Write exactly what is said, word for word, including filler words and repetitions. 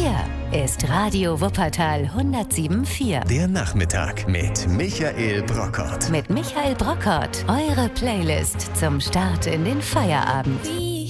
Hier ist Radio Wuppertal hundertsieben Komma vier. Der Nachmittag mit Michael Brockert. Mit Michael Brockert. Eure Playlist zum Start in den Feierabend.